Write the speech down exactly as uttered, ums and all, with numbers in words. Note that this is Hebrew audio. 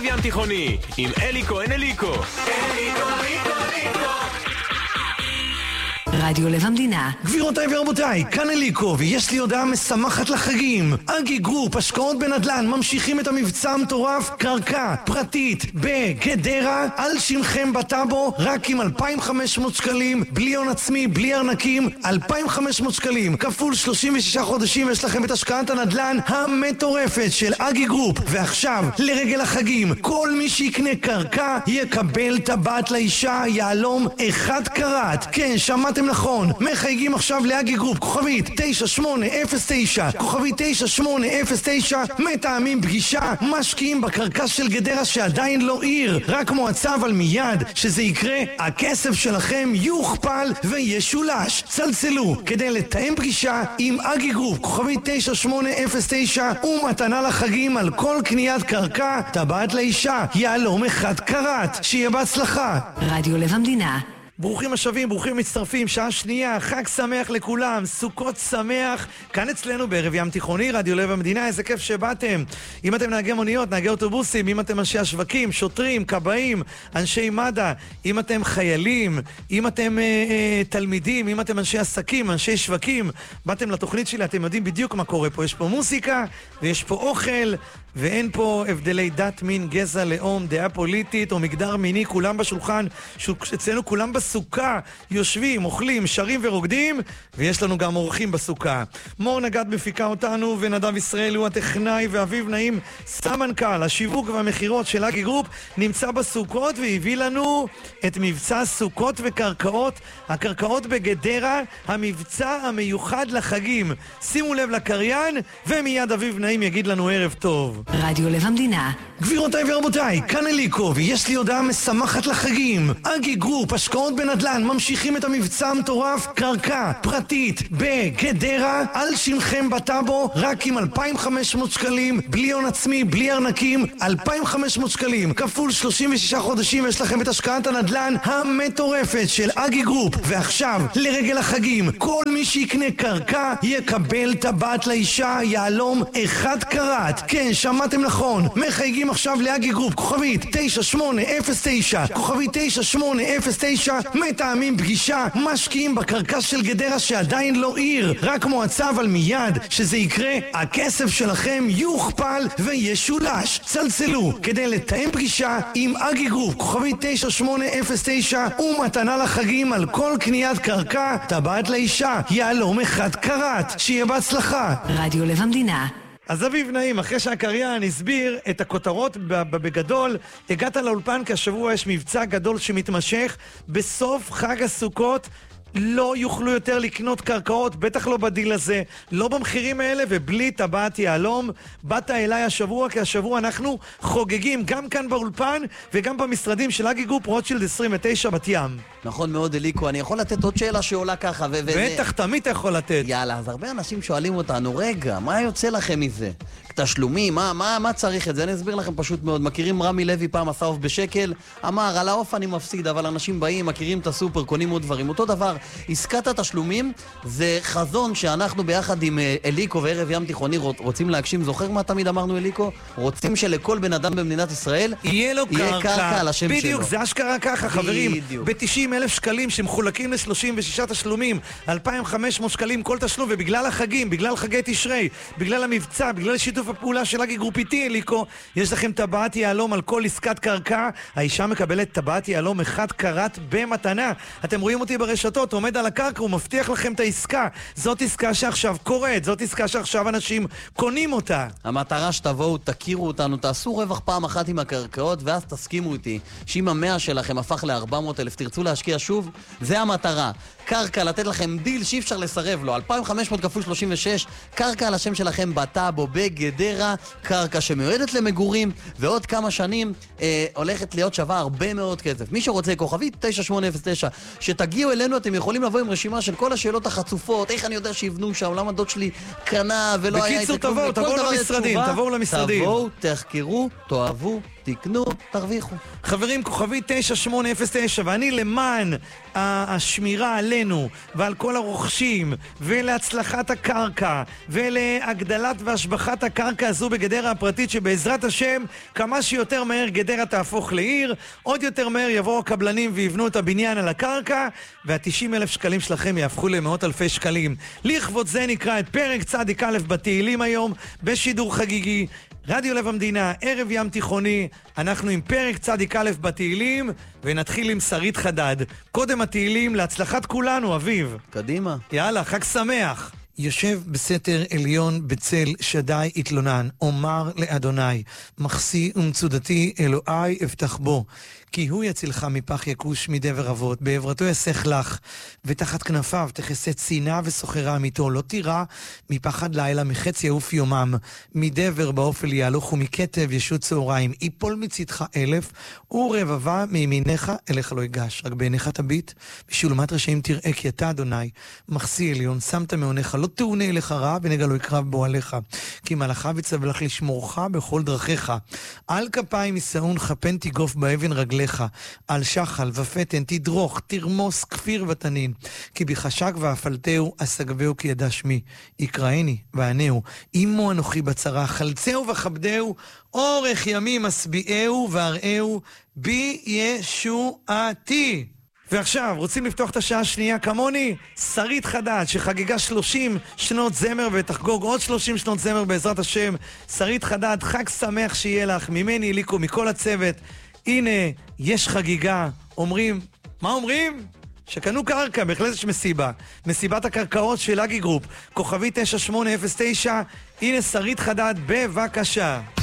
ערב ים תיכוני עם אלי כהן אליקו. אליקו, אליקו, אליקו. רדיו לב המדינה. גבירותיי ורבותיי, כאן אליקו, ויש לי הודעה משמחת לחגים. אגי גרופ, השקעות בנדל"ן, ממשיכים את המבצע המטורף, קרקע פרטית בגדרה, על שמכם בטאבו, רק עם אלפיים וחמש מאות שקלים, בלי הון עצמי, בלי ארנקים, אלפיים וחמש מאות שקלים, כפול שלושים ושישה חודשים, יש לכם את השקעת הנדל"ן המטורפת של אגי גרופ. ועכשיו, לרגל החגים, כל מי שיקנה קרקע, יקבל טבעת לאישה, יעלום אחד קראט. כן, שמעתם נכון, מחייגים עכשיו לאגי גרופ, כוכבית תשע שמונה אפס תשע, כוכבית תשע שמונה אפס תשע, מתאמים פגישה, משקיעים בקרקע של גדרה שעדיין לא עיר, רק מועצה, אבל מיד שזה יקרה, הכסף שלכם יוכפל וישולש. צלצלו כדי לתאם פגישה עם אגי גרופ, כוכבית תשע שמונה אפס תשע, ומתנה לחגים על כל קניית קרקע, טבעת לאישה, יעלום אחד קראט. שיהיה בהצלחה. רדיו לב המדינה. ברוכים השבים, ברוכים מצטרפים, שעה שנייה, חג שמח לכולם, סוכות שמח, כאן אצלנו בערב ים תיכוני, רדיו לב המדינה, איזה כיף שבאתם. אם אתם נהגי מוניות, נהגי אוטובוסים, אם אתם אנשי השווקים, שוטרים, כבאים, אנשי מד"א, אם אתם חיילים, אם אתם אה, אה, תלמידים, אם אתם אנשי עסקים, אנשי שווקים, באתם לתוכנית שלי, אתם יודעים בדיוק מה קורה פה, יש פה מוסיקה, ויש פה אוכל, ואין פה הבדלי דת, מין, גזע, לאום, דעה פוליטית או מגדר מיני, כולם בשולחן, אצלנו כולם בסוכה, יושבים, אוכלים, שרים ורוקדים, ויש לנו גם אורחים בסוכה. מור נגד מפיקה אותנו, ונדב ישראל הוא הטכנאי, ואביב נעים, סמנכ"ל השיווק והמחירות של אגי גרופ, נמצא בסוכות והביא לנו את מבצע סוכות וקרקעות, הקרקעות בגדרה, המבצע המיוחד לחגים. שימו לב לקריין, ומיד אביב נעים יגיד לנו ערב טוב. רדיו לב המדינה. גבירותיי ורבותיי, כאן אליקו, ויש לי הודעה משמחת לחגים. אגי גרופ, השקעות בנדל"ן, ממשיכים את המבצע המטורף, קרקע פרטית בגדרה, על שמכם בטאבו, רק עם אלפיים וחמש מאות שקלים, בלי הון עצמי, בלי ארנקים, אלפיים וחמש מאות שקלים, כפול שלושים ושישה חודשים, יש לכם את השקעת הנדל"ן המטורפת של אגי גרופ. ועכשיו, לרגל החגים, כל מי שיקנה קרקע, יקבל טבעת לאישה, יעלום אחד קראט. כן, שמעתם נכון, מחייגים עכשיו לאגי גרופ, כוכבית תשע שמונה אפס תשע, כוכבית תשע שמונה אפס תשע, מתאמים פגישה, משקיעים בקרקע של גדרה שעדיין לא עיר, רק מועצה, אבל מיד שזה יקרה, הכסף שלכם יוכפל וישולש. צלצלו כדי לתאם פגישה עם אגי גרופ, כוכבית תשע שמונה אפס תשע, ומתנה לחגים על כל קניית קרקע, טבעת לאישה, יעלום אחד קראט. שיהיה בהצלחה. רדיו לב המדינה. אז אביב נעים, אחרי שהקריין הסביר את הכותרות בגדול, הגעת לאולפן כי השבוע יש מבצע גדול שמתמשך. בסוף חג הסוכות לא יוכלו יותר לקנות קרקעות, בטח לא בדיל הזה, לא במחירים האלה, ובלי טבעת יעלום. באת אליי השבוע, כי השבוע אנחנו חוגגים גם כאן באולפן וגם במשרדים של אגי גרופ, רוטשילד עשרים ותשע בת ים. נכון מאוד אליקו, אני יכול לתת עוד שאלה שעולה ככה ו- בטח, תמיד אתה יכול לתת. יאללה, אז הרבה אנשים שואלים אותנו, רגע, מה יוצא לכם מזה? תשלומים, מה, מה, מה צריך את זה? אני אסביר לכם פשוט מאוד. מכירים רמי לוי פעם עשה עוף בשקל? אמר, על העוף אני מפסיד, אבל אנשים באים, מכירים את הסופר, קונים עוד דברים. אותו דבר, עסקת התשלומים זה חזון שאנחנו ביחד עם אליקו וערב ים תיכוני רוצים להגשים. זוכר מה תמיד אמרנו אליקו? רוצים שלכל בן אדם במדינת ישראל יהיה לו יהיה קרקע, קרקע על השם בדיוק, שלו. בדיוק, זה אשכרה ככה, חברים. בדיוק. ב-תשעים אלף שקלים שמחולקים ל-שלושים ושישה תשלומים, אלפיים וחמש מאות שקלים כל תשלום, ובגלל החגים, בגלל חגי תשרי, בגלל המבצע, בגלל שיתוף הפעולה של אגי גרופ איתי, אליקו, יש לכם טבעת יעלום על כל עסקת קרקע. האישה מקבלת טבעת יעלום אחד קראט במתנה. אתם רואים אותי ברשתות, עומד על הקרקע, הוא מבטיח לכם את העסקה. זאת עסקה שעכשיו קורית, זאת עסקה שעכשיו אנשים קונים אותה. המטרה שתבואו, תכירו אותנו, תעשו רווח פעם אחת עם הקרקעות, ואז תסכימו איתי שאם המאה שלכם הפך ל-ארבע מאות אלף, תרצו להשקיע שוב, זה המטרה. קרקע, לתת לכם דיל שאי אפשר לסרב לו, אלפיים וחמש מאות כפול שלושים ושש, קרקע על השם שלכם בטאבו בגדרה, קרקע שמיועדת למגורים, ועוד כמה שנים אה, הולכת להיות שווה הרבה מאוד כסף. מי שרוצה כוכבית תשע שמונה אפס תשע, שתגיעו אלינו, אתם יכולים לבוא עם רשימה של כל השאלות החצופות, איך אני יודע שיבנו שם, למה דוד שלי קנה ולא היה... בקיצור, תבואו, תבואו למשרדים, תבואו למשרדים. תבואו, תחקרו, תאהבו, תקנו, תרוויחו. חברים, כוכבי תשע שמונה אפס תשע, ואני למען השמירה עלינו ועל כל הרוכשים ולהצלחת הקרקע ולהגדלת והשבחת הקרקע הזו בגדרה הפרטית, שבעזרת השם כמה שיותר מהר גדרה תהפוך לעיר, עוד יותר מהר יבואו הקבלנים ויבנו את הבניין על הקרקע, וה-תשעים אלף שקלים שלכם יהפכו למאות אלפי שקלים. לכבוד זה נקרא את פרק צדיק א' בתהילים היום בשידור חגיגי. רדיו לב המדינה, ערב ים תיכוני, אנחנו עם פרק צדיק א' בתהילים, ונתחיל עם שרית חדד. קודם התהילים להצלחת כולנו, אביב. קדימה. יאללה, חג שמח. יושב בסתר עליון בצל שדי התלונן, אומר לאדוני, מחסי ומצודתי אלוהי אבטח בו, כי הוא יצילך מפח יקוש מדבר אבות, בעברתו יסך לך, ותחת כנפיו תכסה צינה וסוחרה אמיתו, לא תירא מפחד לילה, מחץ יעוף יומם, מדבר באופל יהלוך ומכתב ישות צהריים, יפול מצדך אלף, ורבבה מימינך אליך לא יגש, רק בעיניך תביט, בשולמת רשעים תראה, כי אתה אדוני, מחסי עליון, שמת מעונך, לא תאונה אליך רע, ונגע לא יקרב בו עליך, כי מלאכה וצוולך לשמורך בכל דרכיך, על כפיים ישאון חפן תיגוף באבן רגליך, על שחל ופתן תדרוך, תרמוס כפיר ותנין, כי בחשק ואפלתהו אסגבהו כי ידע שמי, יקראני וענהו, אמו אנוכי בצרה, חלצהו וכבדהו, אורך ימים אסביעהו והראהו בישועתי. ועכשיו, רוצים לפתוח את השעה השנייה כמוני? שרית חדד, שחגיגה שלושים שנות זמר ותחגוג עוד שלושים שנות זמר בעזרת השם. שרית חדד, חג שמח שיהיה לך, ממני אליקו, מכל הצוות. הנה, יש חגיגה. אומרים, מה אומרים? שקנו קרקע, בהחלט יש מסיבה. מסיבת הקרקעות של אגי גרופ, כוכבי תשע שמונה אפס תשע. הנה שרית חדד, בבקשה.